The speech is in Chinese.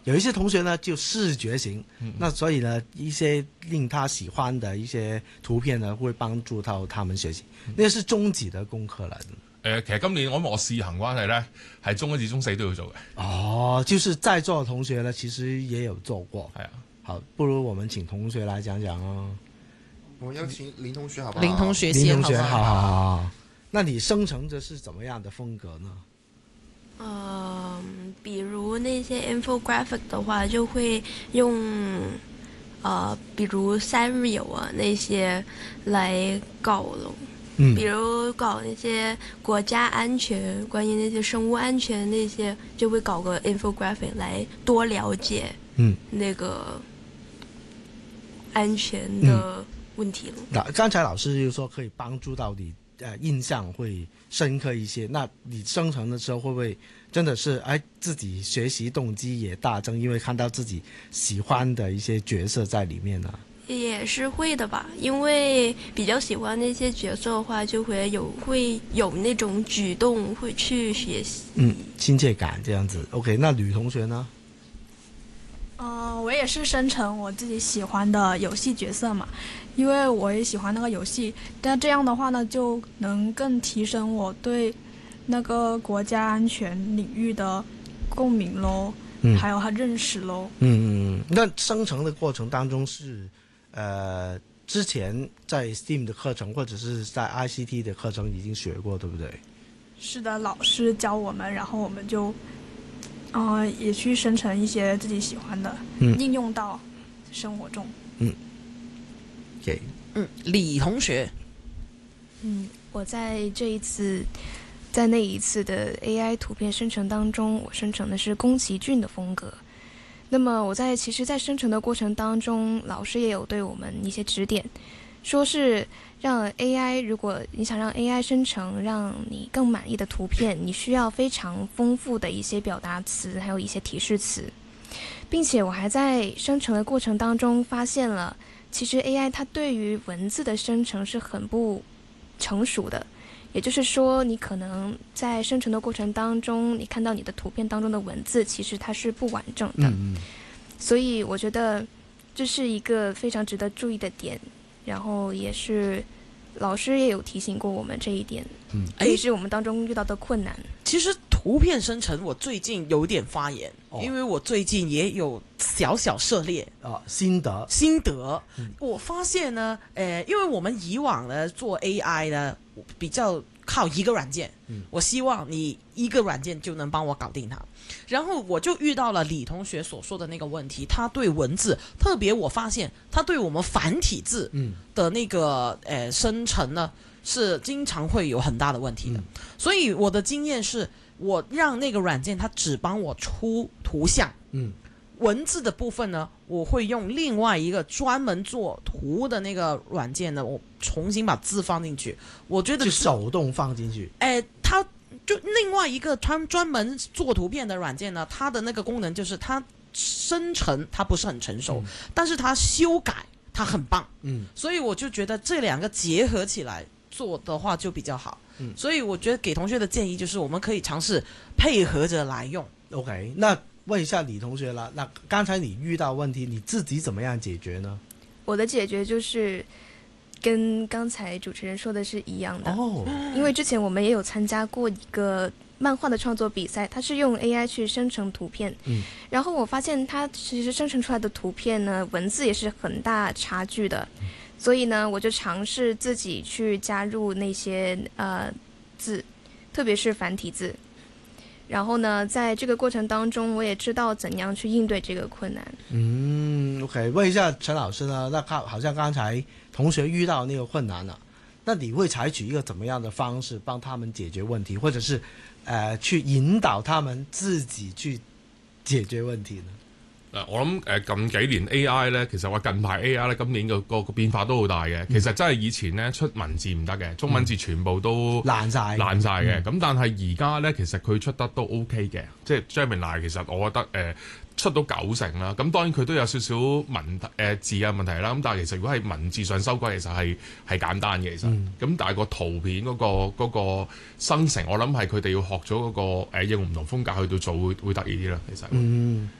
有一些同学呢就视觉型，那所以呢一些令他喜欢的一些图片呢會幫助到他們學習，呢是中級的功課啦。 其實今年我試行關係咧，係中一至中四都要做嘅。 哦，就是在座的同學呢，其實也有做過。 係啊， 好，不如我們請同學來講講哦。 我邀請林同學好不好？ 林同學林先， 同學， 好不好？ 好。那你生成的是怎麼樣的風格呢？ 比如那些 infographic 的話，就會用比如Sanrio 啊那些來搞咯。比如搞那些國家安全，關於那些生物安全那些，就會搞個 infographic 來多了解那個安全的問題咯。 那剛才老師就說可以幫助到你，印象會深刻一些。那你生成的時候會不會真的是自己學習動機也大增，因為看到自己喜歡的一些角色在裡面呢？ 也是會的吧，因為比較喜歡那些角色的話，就會有那種舉動會去學習， 親切感這樣子。OK， 那呂同學呢？ 我也是生成我自己喜歡的遊戲角色嘛，因為我也喜歡那個遊戲，但這樣的話呢，就能更提升我對那個國家安全領域的共鳴咯，還有它認識咯。 那生成的過程當中是之前在 STEAM 的課程或者是在 ICT 的課程已經學過，對不對？ 是的，老師教我們，然後我們就也去生成一些自己喜歡的，應用到生活中。 Okay. 李同學， 我在那一次的 AI 圖片生成當中，我生成的是宮崎駿的風格。那麼其實在生成的過程當中，老師也有對我們一些指點，說是讓 AI， 如果你想讓 AI 生成讓你更滿意的圖片，你需要非常豐富的一些表達詞，還有一些提示詞，並且我還在生成的過程當中發現了，其實 AI 它對於文字的生成是很不成熟的。也就是說，你可能在生成的過程當中，你看到你的圖片當中的文字，其實它是不完整的。所以我覺得這是一個非常值得注意的點，然後也是老師也有提醒過我們這一點，也是我們當中遇到的困難。 其實圖片生成我最近有點發言，因為我最近也有小小涉獵心得。 我發現呢，因為我們以往呢做 AI 呢比較靠一個軟件，我希望你一個軟件就能幫我搞定它。然後我就遇到了李同學所說的那個問題，他對文字，特別我發現他對我們繁體字的那個生成呢是經常會有很大的問題的。所以我的經驗是，我讓那個軟件它只幫我出圖像，文字的部分呢，我會用另外一個專門做圖的那個軟件呢，我重新把字放進去。我覺得就手動放進去。 它就另外一個專門做圖片的軟件呢，它的那個功能就是它生成它不是很成熟，但是它修改它很棒。所以我就覺得這兩個結合起來做的話就比較好。所以我覺得給同學的建議就是，我們可以嘗試配合着來用。 OK， 那問一下李同學啦，那剛才你遇到問題，你自己怎麼樣解決呢？ 我的解決就是跟剛才主持人說的是一樣的。因為之前我們也有參加過一個漫畫的創作比賽，它是用 AI 去生成圖片，然後我發現它其實生成出來的圖片呢，文字也是很大差距的，所以呢，我就嘗試自己去加入那些字，特別是繁體字。然後呢，在這個過程當中，我也知道怎樣去應對這個困難。 OK， 問一下陳老師呢，那好像剛才同學遇到那個困難了，那你會採取一個怎麼樣的方式幫他們解決問題，或者是去引導他們自己去解決問題呢？ 我諗近幾年 AI 咧，其實話近排 AI 咧，今年個變化都好大嘅。其實真係以前咧出文字唔得嘅，中文字全部都爛晒嘅。咁但係而家咧，其實佢出得都 OK 嘅，即係 Gemini 其實我覺得出到90%啦。咁當然佢都有少少字嘅問題啦。咁但係其實如果係文字上修改，其實係簡單嘅。其實咁但係個圖片嗰個生成，我諗係佢哋要學咗嗰個用唔同風格去到做會得意啲啦。其實